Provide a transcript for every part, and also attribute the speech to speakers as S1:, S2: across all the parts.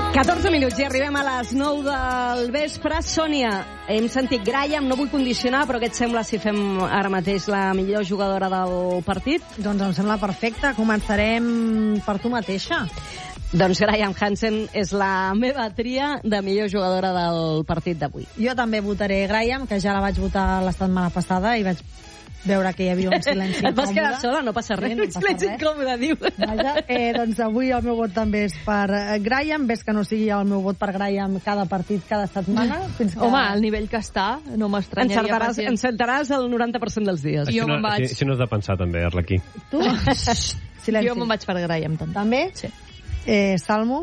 S1: 14 minuts i arribem a les 9 del vespre. Sònia, hem sentit Graham, no vull condicionar, però què et sembla si fem ara mateix la millor jugadora del partit?
S2: Doncs em sembla perfecte. Començarem per tu mateixa.
S1: Doncs Graham Hansen és la meva tria de millor jugadora del partit d'avui.
S2: Jo també votaré Graham, que ja la vaig votar la setmana passada i vaig veure que hi havia un silenci incòmode.
S1: Et vas quedar sola? No passa res.
S2: No passa
S1: silenci
S2: res.
S1: incòmode, diu.
S2: Vaja, doncs avui el meu vot també és per Graham. Ves que no sigui el meu vot per Graham cada partit, cada setmana. Fins que...
S3: Home, al nivell que està, no m'estranyaria.
S1: Encertaràs el 90% dels dies.
S4: Jo me'n vaig... Si no has de pensar, també, Arlequí.
S2: Tu? Silenci.
S3: Jo me'n vaig per Graham, també.
S2: També?
S3: Sí.
S2: Salmo?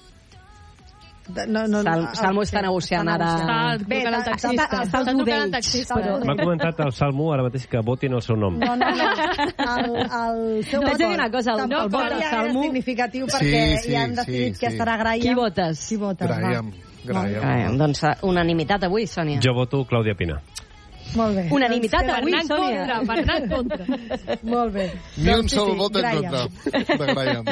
S1: Salmo està negociant ara.
S3: Està trucant el taxista.
S4: M'ha comentat el Salmo ara mateix que votin el seu nom.
S2: No. El seu
S1: vot. T'haig de dir una cosa, el vot del Salmo...
S2: és significatiu perquè ja han decidit que estarà Graham.
S1: Qui votes?
S5: Graham.
S1: Doncs unanimitat avui, Sònia.
S4: Jo voto Clàudia Pina.
S2: Molt bé.
S1: Unanimitat avui, Sònia.
S3: Per anar en contra.
S2: Molt bé.
S5: Ni un sol vot en contra de Graham.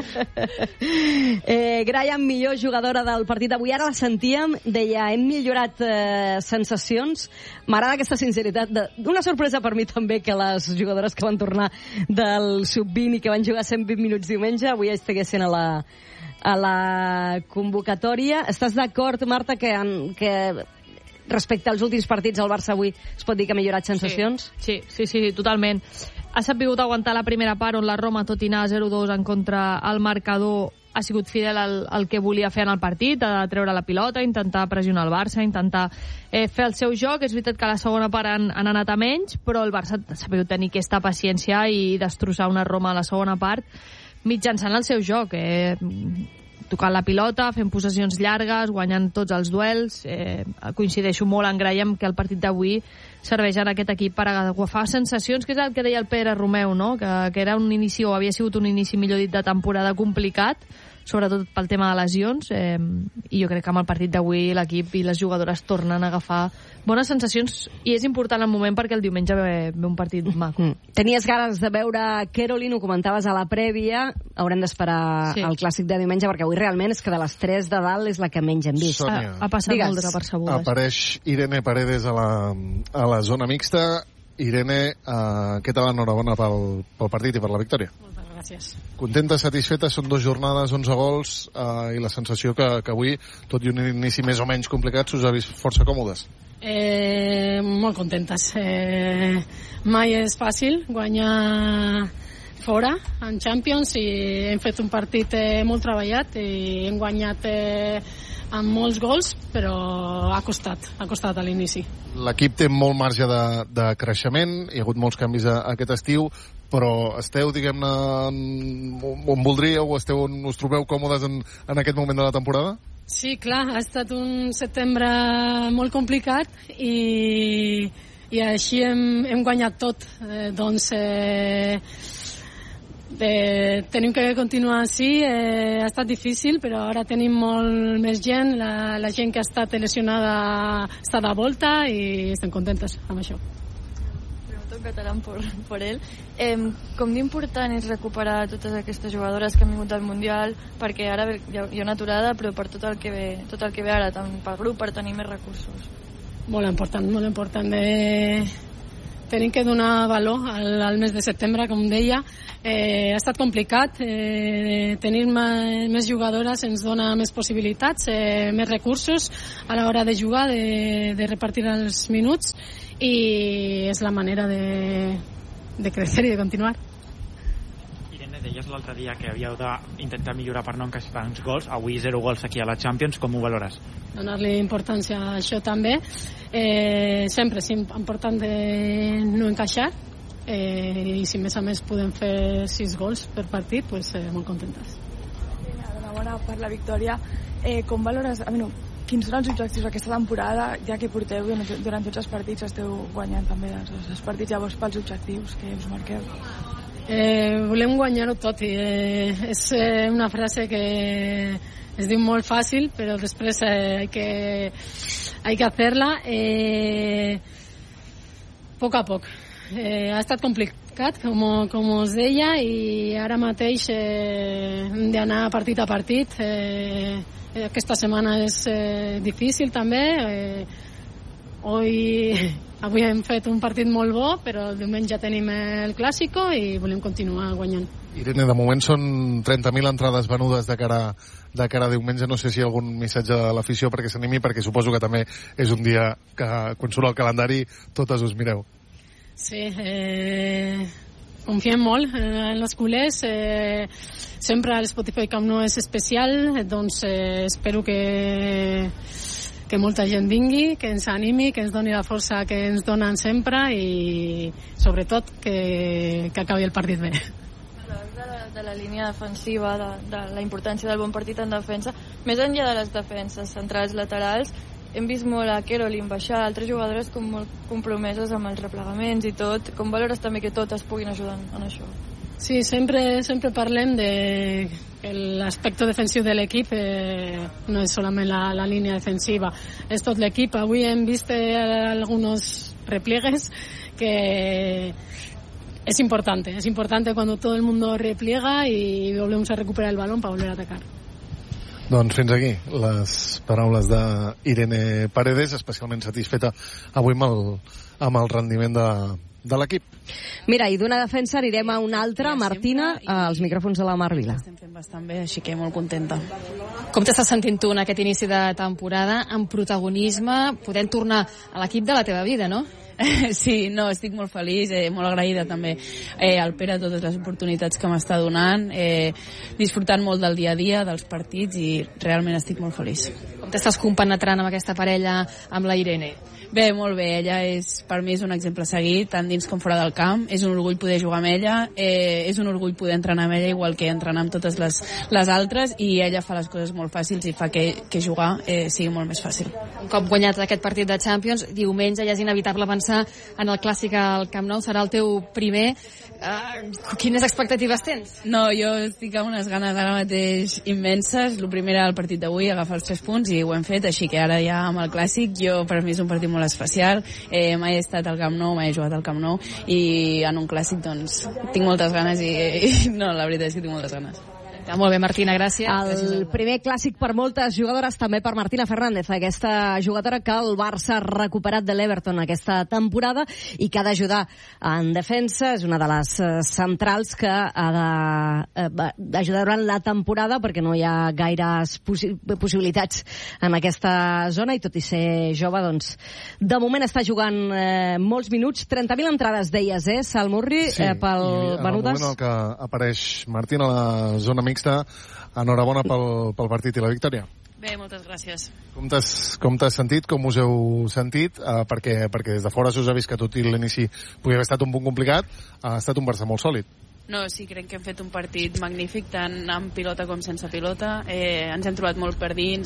S1: Graham, millor jugadora del partit d'avui. Ara la sentíem, deia, hem millorat sensacions. M'agrada aquesta sinceritat. Una sorpresa per mi també que les jugadores que van tornar del sub-20 i que van jugar 120 minuts diumenge avui estiguessin a la convocatòria. Estàs d'acord, Marta, que respecte als últims partits, el Barça avui es pot dir que ha millorat sensacions?
S3: Sí, totalment. Ha sabut aguantar la primera part on la Roma, tot i anar 0-2 en contra el marcador, ha sigut fidel al que volia fer en el partit, a treure la pilota, intentar pressionar el Barça, intentar fer el seu joc. És veritat que a la segona part han anat a menys, però el Barça ha sabut tenir aquesta paciència i destrossar una Roma a la segona part mitjançant el seu joc, tocant la pilota, fent possessions llargues, guanyant tots els duels. Coincideixo molt en Graham que el partit d'avui serveix en aquest equip per agafar sensacions, que és el que deia el Pere Romeu, no? que era un inici, o havia sigut un inici, millor dit, de temporada complicat, sobretot pel tema de lesions, i jo crec que amb el partit d'avui l'equip i les jugadores tornen a agafar bones sensacions, i és important el moment perquè el diumenge ve un partit maco.
S1: Tenies ganes de veure Caroline, ho comentaves a la prèvia, haurem d'esperar el clàssic de diumenge, perquè avui realment és que de les 3 de dalt és la que menys hem vist.
S5: Sònia,
S3: ha passat molt desapercebuda.
S5: Apareix Irene Paredes a la zona mixta. Irene, què tal? Enhorabona pel partit i per la victòria.
S6: Gràcies.
S5: Contenta, satisfeta? Són 2 jornades, 11 gols, i la sensació que avui, tot i un inici més o menys complicat, s'us ha vist força còmodes.
S6: Molt contentes. Mai és fàcil guanyar fora en Champions, i hem fet un partit molt treballat i hem guanyat amb molts gols, però ha costat a l'inici.
S5: L'equip té molt marge de creixement, hi ha hagut molts canvis aquest estiu, però esteu, diguem-ne, on voldríeu, o esteu on us trobeu còmodes en aquest moment de la temporada?
S6: Sí, clar, ha estat un setembre molt complicat i així hem guanyat tot. Tenim que continuar així. Ha estat difícil, però ara tenim molt més gent. La gent que ha estat lesionada està de volta i estem contentes amb això.
S7: Pregunto en català per ell. Com d'important és recuperar totes aquestes jugadores que han vingut al Mundial, perquè ara hi ha una aturada, però per tot el que ve ara, tant pel grup, per tenir més recursos?
S6: Molt important, molt important. Tenim que donar valor al mes de setembre, com deia. Ha estat complicat. Tenir més jugadores ens dona més possibilitats, més recursos a l'hora de jugar, de repartir els minuts, i és la manera de créixer i de continuar.
S8: Irene, deies l'altre dia que havíeu d'intentar millorar per no encaixar uns gols. Avui 0 gols aquí a la Champions. Com ho valores?
S6: Donar-li importància a això també. Sempre és important de no encaixar, i si més a més podem fer 6 gols per partit, doncs molt contentes.
S7: Enhorabona per la victòria. Com valores, quins són els objectius d'aquesta temporada, ja que porteu durant tots els partits, esteu guanyant també els partits, llavors pels objectius que us marqueu?
S6: Volem guanyar-ho tot, i és una frase que es diu molt fàcil, però després hay que hacerla poco a poco. ha estat complicat, com us deia, i ara mateix hem d'anar partit a partit. Aquesta setmana és difícil també. Avui hem fet un partit molt bo, però el diumenge tenim el Clàssico i volem continuar guanyant.
S5: Irene, de moment són 30.000 entrades venudes de cara a diumenge. No sé si hi ha algun missatge de l'afició perquè s'animi, perquè suposo que també és un dia que, quan surt el calendari, totes us mireu.
S6: Sí, confiem molt en els culers. Sempre el Spotify Camp Nou és especial, doncs espero que molta gent vingui, que ens animi, que ens doni la força que ens donen sempre i sobretot que acabi el partit bé.
S7: De la línia defensiva, de la importància del bon partit en defensa, més enllà de les defenses centrals laterals, hem vist molt a Kerolin baixar, altres jugadores com molt compromeses amb els replegaments i tot. Com valores també que totes puguin ajudar en això?
S6: Sí, sempre parlem de que l'aspecte defensiu de l'equip no és solament la línia defensiva, és tot l'equip. Avui hem vist algunos repliegues que es importante cuando todo el mundo repliega y volvemos a recuperar el balón para volver a atacar.
S5: Doncs fins aquí les paraules d'Irene Paredes, especialment satisfeta avui amb el rendiment de l'equip.
S1: Mira, i d'una defensa anirem a una altra, Martina, als micròfons de la Mar Vila.
S9: Estem fent bastant bé, així que molt contenta.
S10: Com t'estàs sentint tu en aquest inici de temporada, amb protagonisme, podent tornar a l'equip de la teva vida, no?
S9: Sí, no, estic molt feliç, molt agraïda també al Pere totes les oportunitats que m'està donant, disfrutant molt del dia a dia, dels partits, i realment estic molt feliç.
S10: Com t'estàs compenetrant amb aquesta parella, amb la Irene?
S9: Bé, molt bé, ella per mi és un exemple a seguir, tant dins com fora del camp. És un orgull poder jugar amb ella, és un orgull poder entrenar amb ella igual que entrenar amb totes les altres, i ella fa les coses molt fàcils i fa que jugar sigui molt més fàcil.
S10: Un cop guanyat aquest partit de Champions, diumenge ja és inevitable pensar en el Clàssic al Camp Nou, serà el teu primer. Quines expectatives tens?
S9: No, jo estic amb unes ganes ara mateix immenses. El primer era el partit d'avui, agafar els 3 punts, i ho hem fet, així que ara ja amb el Clàssic, per mi és un partit molt especial. Mai he estat al Camp Nou, mai he jugat al Camp Nou, i en un Clàssic doncs tinc moltes ganes i no, la veritat és que tinc moltes ganes.
S10: Molt bé, Martina, gràcies.
S1: El primer clàssic per moltes jugadores, també per Martina Fernández, aquesta jugadora que el Barça ha recuperat de l'Everton aquesta temporada i que ha d'ajudar en defensa. És una de les centrals que ha d'ajudar durant la temporada perquè no hi ha gaires possibilitats en aquesta zona, i tot i ser jove, doncs, de moment està jugant molts minuts. 30.000 entrades, deies, Salmurri,
S5: sí,
S1: pel venudes.
S5: En el moment en què apareix Martina a la zona mixta, enhorabona pel partit i la victòria.
S9: Bé, moltes gràcies.
S5: Com t'has sentit? Com us heu sentit? Perquè des de fora s'us ha vist que tot i l'inici podia haver estat un punt complicat, ha estat un Barça molt sòlid.
S9: No, sí, crec que hem fet un partit magnífic, tant amb pilota com sense pilota. Ens hem trobat molt per dins,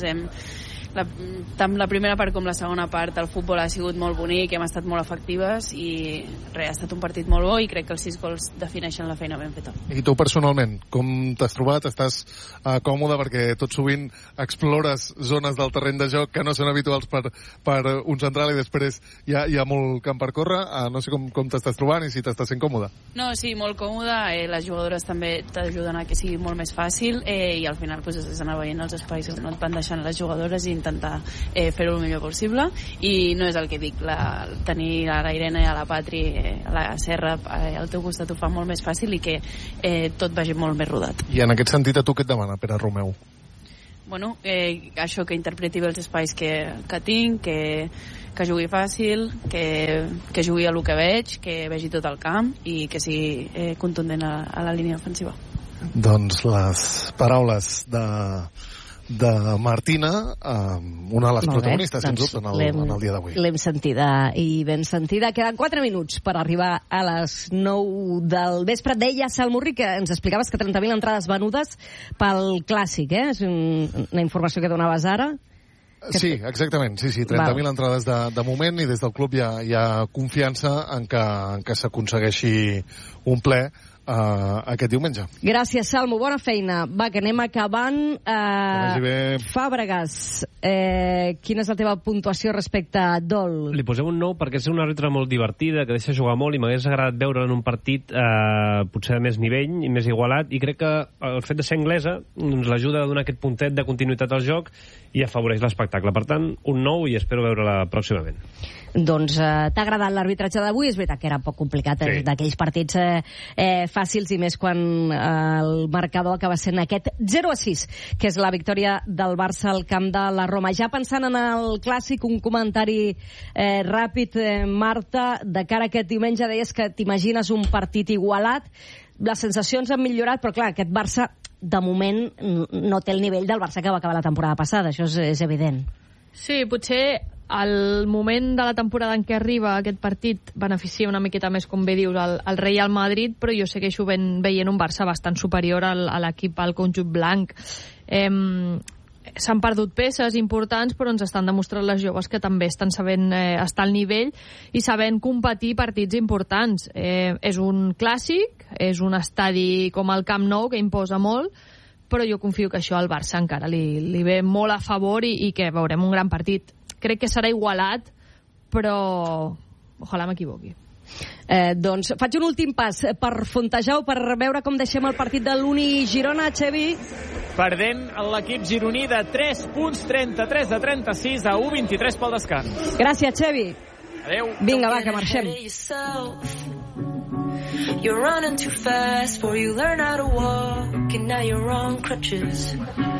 S9: tant la primera part com la segona part el futbol ha sigut molt bonic, hem estat molt efectives i ha estat un partit molt bo, i crec que els 6 gols defineixen la feina ben feta.
S5: I tu personalment, com t'has trobat? Estàs còmode perquè tot sovint explores zones del terreny de joc que no són habituals per un central, i després hi ha molt camp per córrer. No sé com t'estàs trobant i si t'estàs sent còmode.
S9: No, sí, molt còmode. Les jugadores també t'ajuden a que sigui molt més fàcil, i al final és anar veient els espais on et van deixant les jugadores i intentar fer-ho el millor possible. I no és el que dic, tenir a la Irene, a la Patri, a la Serra al teu costat ho fa molt més fàcil i que tot vagi molt més rodat.
S5: I en aquest sentit, a tu què et demana Pere Romeu?
S9: Bueno, això, que interpreti bé els espais que tinc, que jugui fàcil, que jugui a lo que veig, que vegi tot el camp i que sigui contundent a la línia ofensiva.
S5: Doncs les paraules de Martina, una de les protagonistes, sens dubte, en el dia d'avui.
S1: L'hem sentida i ben sentida. Queden 4 minuts per arribar a les 9 del vespre. Deia Salmurri que ens explicaves que 30.000 entrades venudes pel Clàssic, És una informació que donaves ara.
S5: Sí, exactament, sí, 30.000 entrades de moment, i des del club hi ha confiança en que s'aconsegueixi un ple aquest diumenge.
S1: Gràcies, Salmo. Bona feina. Va, que anem acabant. Fàbregas, quina és la teva puntuació respecte a Dol?
S4: Li posem un 9 perquè és una àrbitre molt divertida, que deixa jugar molt i m'hagués agradat veure en un partit potser de més nivell i més igualat, i crec que el fet de ser anglesa doncs, l'ajuda a donar aquest puntet de continuïtat al joc i afavoreix l'espectacle. Per tant, un 9 i espero veure-la pròximament.
S1: Doncs t'ha agradat l'arbitratge d'avui? És veritat que era poc complicat, sí. D'aquells partits fàcils, i més quan el marcador acaba sent aquest 0-6, que és la victòria del Barça al camp de la Roma. Ja pensant en el clàssic, un comentari ràpid, Marta, de cara a aquest diumenge. Deies que t'imagines un partit igualat, les sensacions han millorat, però clar, aquest Barça de moment no té el nivell del Barça que va acabar la temporada passada, això és evident.
S3: Sí, potser el moment de la temporada en què arriba aquest partit beneficia una miqueta més, com bé dius, al Real Madrid, però jo segueixo veient un Barça bastant superior a l'equip, al conjunt blanc. S'han perdut peces importants, però ens estan demostrant les joves que també estan sabent estar al nivell i sabent competir partits importants. És un clàssic, és un estadi com el Camp Nou, que imposa molt, però jo confio que això al Barça encara li ve molt a favor i que veurem un gran partit. Crec que serà igualat, però ojalà m'equivoqui.
S1: Doncs faig un últim pas per Fontejau, per veure com deixem el partit de l'Uni Girona. Xevi?
S11: Perdent l'equip gironí de 3 punts, 33 de 36 a 1-23 pel descans.
S1: Gràcies, Xevi.
S11: Adéu.
S1: Vinga, va, que marxem.
S12: You're running too fast before you learn how to walk, and now you're on crutches.